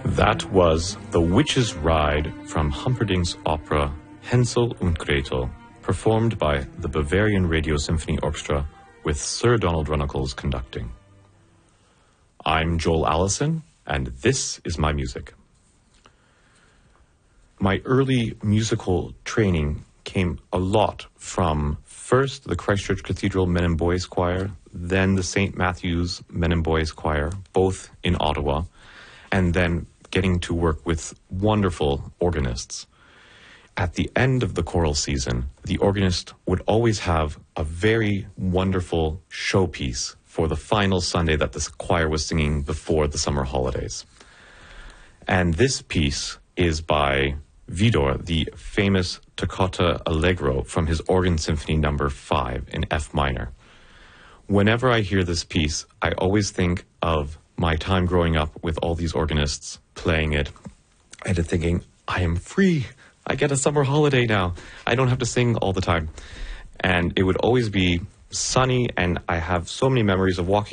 That was The Witch's Ride from Humperdinck's opera Hänsel und Gretel, performed by the Bavarian Radio Symphony Orchestra with Sir Donald Runnicles conducting. I'm Joel Allison, and this is my music. My early musical training came a lot from first the Christchurch Cathedral Men and Boys Choir, then the St. Matthew's Men and Boys Choir, both in Ottawa, and then getting to work with wonderful organists. At the end of the choral season, the organist would always have a very wonderful showpiece for the final Sunday that the choir was singing before the summer holidays. And this piece is by Widor, the famous Toccata Allegro from his Organ Symphony No. 5 in F minor. Whenever I hear this piece, I always think of my time growing up with all these organists playing it and thinking, I am free. I get a summer holiday now. I don't have to sing all the time. And it would always be sunny, and I have so many memories of walking